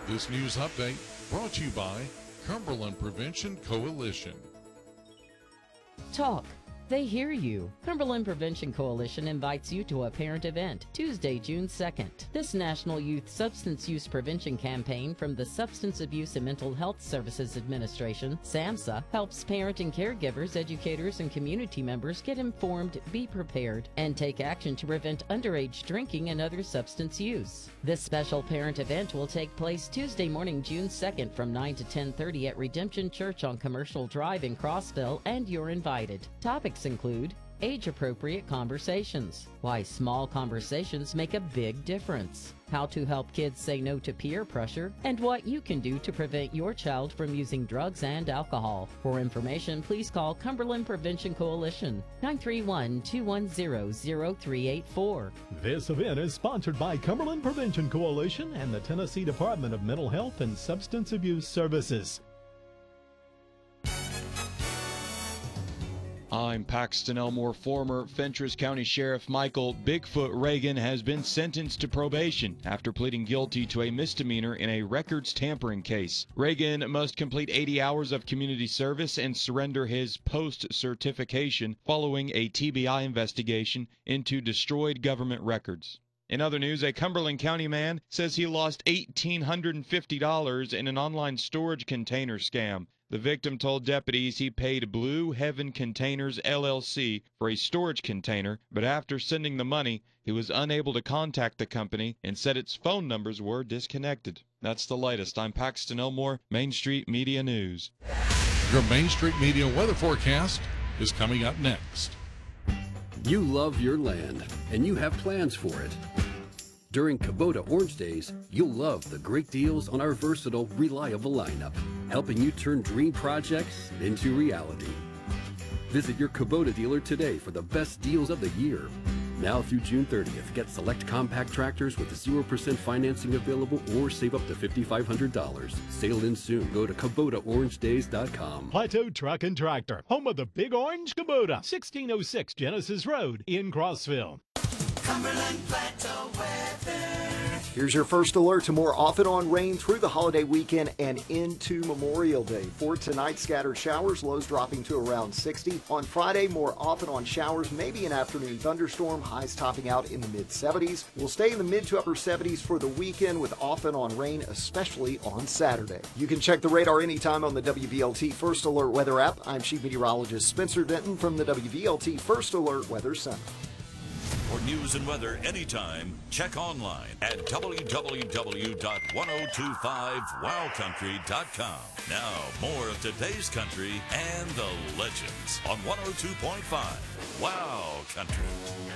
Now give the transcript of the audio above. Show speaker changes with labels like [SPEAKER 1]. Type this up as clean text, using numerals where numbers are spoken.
[SPEAKER 1] This news update brought to you by Cumberland Prevention Coalition.
[SPEAKER 2] Talk. They hear you. Cumberland Prevention Coalition invites you to a parent event, Tuesday, June 2nd. This National Youth Substance Use Prevention campaign from the Substance Abuse and Mental Health Services Administration, SAMHSA, helps parent and caregivers, educators, and community members get informed, be prepared, and take action to prevent underage drinking and other substance use. This special parent event will take place Tuesday morning, June 2nd from 9 to 10:30 at Redemption Church on Commercial Drive in Crossville, and you're invited. Topics include age-appropriate conversations, why small conversations make a big difference, how to help kids say no to peer pressure, and what you can do to prevent your child from using drugs and alcohol. For information, please call Cumberland Prevention Coalition, 931-210-0384.
[SPEAKER 3] This event is sponsored by Cumberland Prevention Coalition and the Tennessee Department of Mental Health and Substance Abuse Services.
[SPEAKER 4] I'm Paxton Elmore. Former Fentress County Sheriff Michael Bigfoot Reagan has been sentenced to probation after pleading guilty to a misdemeanor in a records tampering case. Reagan must complete 80 hours of community service and surrender his post-certification following a TBI investigation into destroyed government records. In other news, a Cumberland County man says he lost $1,850 in an online storage container scam. The victim told deputies he paid Blue Heaven Containers LLC for a storage container, but after sending the money, he was unable to contact the company and said its phone numbers were disconnected. That's the latest. I'm Paxton Elmore, Main Street Media News.
[SPEAKER 1] Your Main Street Media weather forecast is coming up next.
[SPEAKER 5] You love your land, and you have plans for it. During Kubota Orange Days, you'll love the great deals on our versatile, reliable lineup, helping you turn dream projects into reality. Visit your Kubota dealer today for the best deals of the year. Now through June 30th, get select compact tractors with 0% financing available or save up to $5,500. Sale ends soon. Go to KubotaOrangeDays.com.
[SPEAKER 3] Plateau Truck and Tractor, home of the Big Orange Kubota, 1606 Genesis Road in Crossville.
[SPEAKER 6] Cumberland Plateau weather.
[SPEAKER 7] Here's your first alert to more off and on rain through the holiday weekend and into Memorial Day. For tonight, scattered showers, lows dropping to around 60. On Friday, more off and on showers, maybe an afternoon thunderstorm, highs topping out in the mid-70s. We'll stay in the mid to upper 70s for the weekend with off and on rain, especially on Saturday. You can check the radar anytime on the WVLT First Alert Weather app. I'm Chief Meteorologist Spencer Denton from the WVLT First Alert Weather Center.
[SPEAKER 8] For news and weather anytime, check online at www.1025wowcountry.com. Now, more of today's country and the legends on 102.5 Wow Country.